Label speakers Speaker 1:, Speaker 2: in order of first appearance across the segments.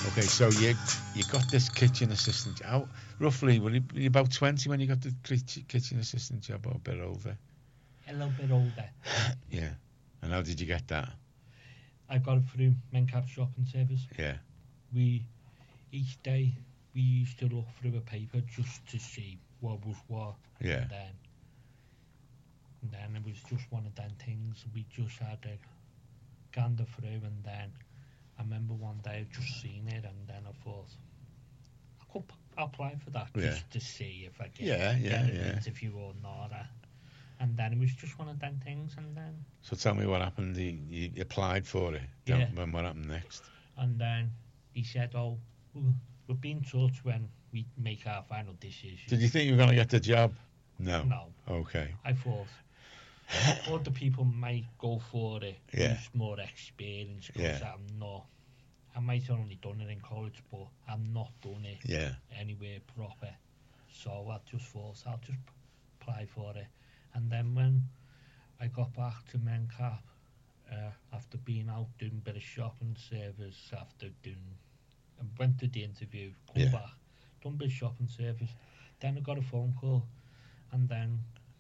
Speaker 1: Okay, so you got this kitchen assistant. How roughly were you about 20 when you got the kitchen assistant job, or a bit over?
Speaker 2: A little bit older.
Speaker 1: Yeah. And how did you get that?
Speaker 2: I got it through Mencap shopping service.
Speaker 1: Yeah.
Speaker 2: Each day we used to look through a paper just to see what was what.
Speaker 1: Yeah.
Speaker 2: And then it was just one of them things we just had to gander through, and then I remember one day I just seen it, and then I thought I could apply for that just to see if I get an interview or not. And then it was just one of them things, and then...
Speaker 1: So tell me what happened. You applied for it.
Speaker 2: Yeah.
Speaker 1: Then what happened next?
Speaker 2: And then he said, "Oh, we'll be in touch when we make our final decision."
Speaker 1: Did you think you were going to get the job? No.
Speaker 2: No.
Speaker 1: Okay.
Speaker 2: I thought other people might go for it with more experience, because I'm not. I might have only done it in college, but I'm not done it anywhere proper. So I just thought I'll just apply for it. And then when I got back to Mencap, after being out doing a bit of shopping service, I went to the interview, come back, done a bit of shopping service, then I got a phone call, and then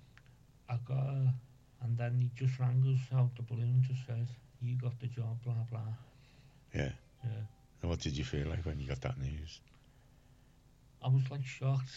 Speaker 2: and then he just rang us out the blue and just said, "You got the job, blah blah."
Speaker 1: Yeah.
Speaker 2: Yeah.
Speaker 1: And what did you feel like when you got that news?
Speaker 2: I was like shocked.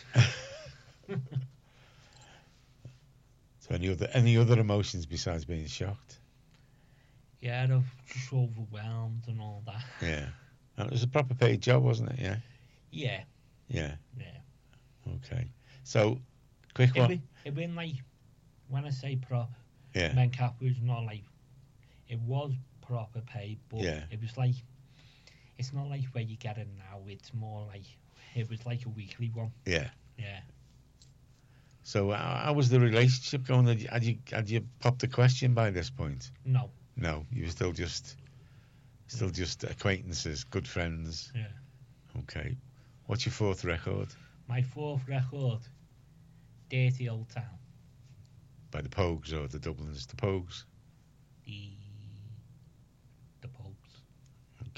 Speaker 1: So any other emotions besides being shocked?
Speaker 2: Yeah, I was just overwhelmed and all that.
Speaker 1: Yeah. And it was a proper paid job, wasn't it? Yeah.
Speaker 2: Yeah.
Speaker 1: Yeah.
Speaker 2: Yeah.
Speaker 1: Okay. So, quick one.
Speaker 2: It been like, when I say proper,
Speaker 1: yeah.
Speaker 2: Mencap was not like, it was proper pay, but it was like, it's not like where you get it now. It's more like, it was like a weekly one.
Speaker 1: Yeah.
Speaker 2: Yeah.
Speaker 1: So how was the relationship going? Had you popped the question by this point?
Speaker 2: No.
Speaker 1: No, you were still just acquaintances, good friends.
Speaker 2: Yeah.
Speaker 1: Okay. What's your fourth record?
Speaker 2: My fourth record, Dirty Old Town.
Speaker 1: By the Pogues or the Dubliners? The Pogues?
Speaker 2: The